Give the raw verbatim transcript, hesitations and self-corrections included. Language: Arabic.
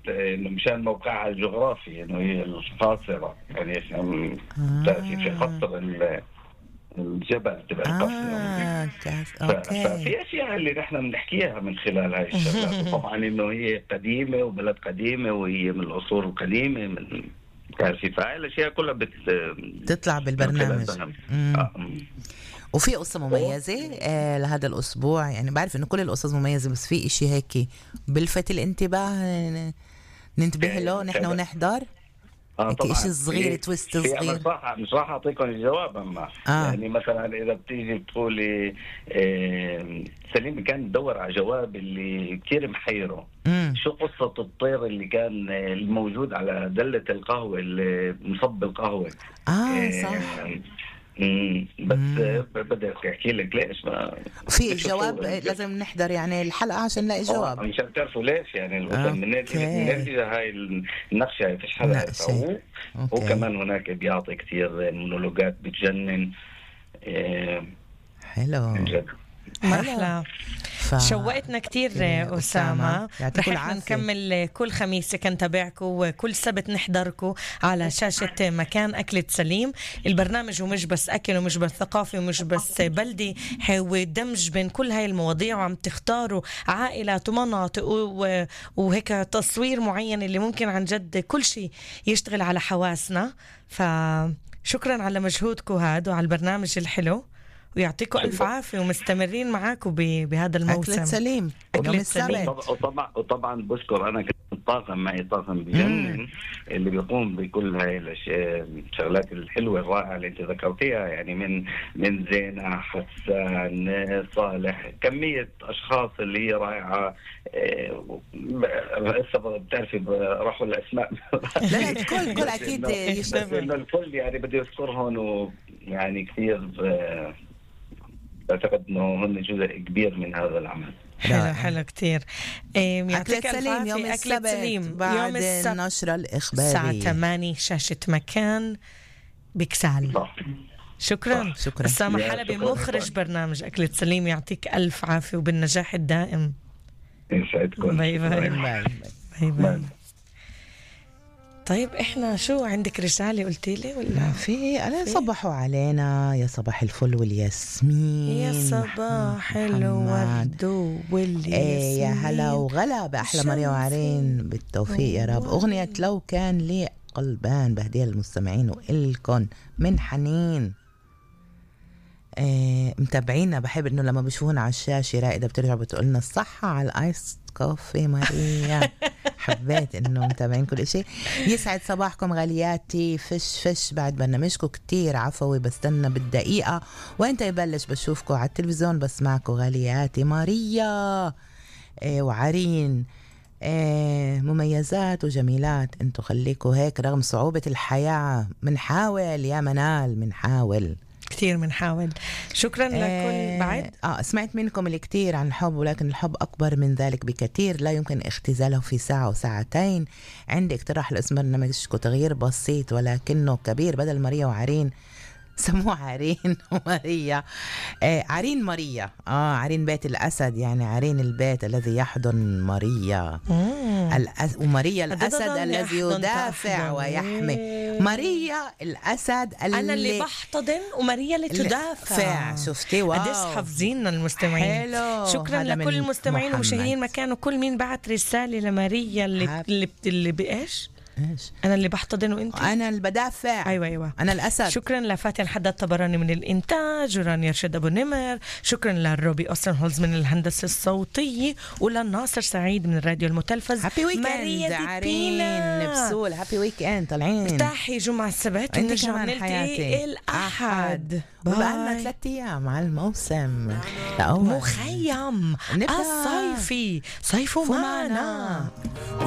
إنه مشان موقعها الجغرافي إنه هي القاصرة، يعني تأتي في قصر الجبل تبع القصر. آه ففي أشياء اللي نحن بنحكيها من خلال هاي الشغلات. طبعا إنه هي قديمة وبلد قديمة وهي من العصور القديمة من كاسي، فهاي الأشياء كلها بت تطلع بالبرنامج. آه. وفي قصة مميزة آه لهذا الأسبوع؟ يعني بعرف إنه كل القصص مميزة، بس في إشي هيك بلفت الانتباه ننتبه له نحن ونحضر؟ آه هيك إشي صغير، تويست صغير. مش راح مش راح أعطيكم الجواب. أما آه. يعني مثلا إذا بتيجي بتقولي آه سليم كان يدور على جواب اللي كتير محيره، مم. شو قصة الطير اللي كان الموجود على دلة القهوة اللي مصب القهوة؟ آه, آه صح. امم بس بدي احكي لك ليش ما في الجواب لازم نحضر يعني الحلقه عشان نلاقي جواب. مشان تعرفوا ليش يعني الوطن من من هاي النقشه هاي فيش حدا يفهمه. وكمان هناك بيعطي كثير مونولوجات بتجنن. إيه حلو محلى. ف... شوقتنا كتير أسامة. رح نكمل كل خميس كنتابعكم، وكل سبت نحضركم على شاشة مكان أكلة سليم. البرنامج ومش بس أكل ومش بس ثقافي ومش بس بلدي، هو دمج بين كل هاي المواضيع، وعم تختاروا عائلات ومناطق و... وهيك تصوير معين اللي ممكن عن جد كل شيء يشتغل على حواسنا. فشكرا على مجهودكم هذا وعلى البرنامج الحلو، ويعطيكم ألف عافية، ومستمرين معاكم بهذا الموسم. أكلة سليم يوم السبت. وطبعا وطبعا بشكر أنا كنت طاقم معي طاقم بجنن اللي بيقوم بكل هاي الأشياء الشغلات الحلوة الرائعة اللي أنت ذكرتيها، يعني من من زينة، حسان، صالح، كمية أشخاص اللي هي رائعة. هسه بتعرفي راحوا الأسماء. لا الكل كل أكيد يشتغل الكل يعني بدي أذكرهم، ويعني كثير أعتقد أنه هن جزء كبير من هذا العمل. حلو حلو كتير. أكلة سليم يوم السبت سليم بعد يوم النشرة الإخبارية الساعة ثمانية شاشة مكان بكسال. شكرا شكرا أسامة حلبي مخرج برنامج أكلة سليم، يعطيك ألف عافية وبالنجاح الدائم. يسعدكم. باي باي باي باي, باي, باي. طيب إحنا شو عندك رسالة قلتي لي ولا في؟ أنا صبحوا علينا يا صباح الفل والياسمين، يا صباح الورد والياسمين، إيه يا هلا وغلا بأحلى مريم وعرين بالتوفيق يا رب. أغنية لو كان لي قلبان بهدية للمستمعين وإلكن من حنين. إيه متابعينا، بحب إنه لما بشوفونا على الشاشة رائدة بترجع بتقولنا الصحة على الآيس كوفي ماريا. حبيت إنه متابعين كل شيء. يسعد صباحكم غالياتي. فش فش بعد برنامجكم كتير عفوي، بستنى بالدقيقة وانت يبلش بشوفكم على التلفزيون، بسمعكم غالياتي ماريا إيه وعرين. إيه مميزات وجميلات انتو، خليكوا هيك رغم صعوبة الحياة. منحاول يا منال منحاول كتير منحاول. شكرا لكل آه بعد آه سمعت منكم الكثير عن الحب، ولكن الحب أكبر من ذلك بكثير، لا يمكن اختزاله في ساعة وساعتين. عندي اقتراح لاسم برنامجكم، تغيير بسيط ولكنه كبير، بدل ماريا وعرين سموه عرين وماريا. آه عرين ماريا. آه عرين بيت الأسد، يعني عرين البيت الذي يحضن ماريا. الأس... وماريا الأسد الذي يدافع ويحمي. ماريا الأسد اللي أنا اللي بحتضن وماريا اللي تدافع. شفتي؟ واو قديش حافظين المستمعين. حلو. شكرا لكل المستمعين ومشاهدين مكان، وكل مين بعت رسالة لماريا اللي حب. اللي, اللي بإيش إيش؟ أنا اللي بحتضن وإنت أنا اللي بدافع. أيوة أيوة أنا الأسد. شكرا لفاتن حداد الطبراني من الإنتاج، ورانيا رشيد أبو نمر. شكرا للروبي أوستن هولز من الهندسة الصوتية، وللناصر سعيد من الراديو المتلفز. هابي ويكند عرين بسول. هابي ويكند طالعين افتحي جمعة السبت ونرجع نلتقي الأحد. بقالنا ثلاثة أيام على الموسم مخيم الصيفي. صيفوا معنا.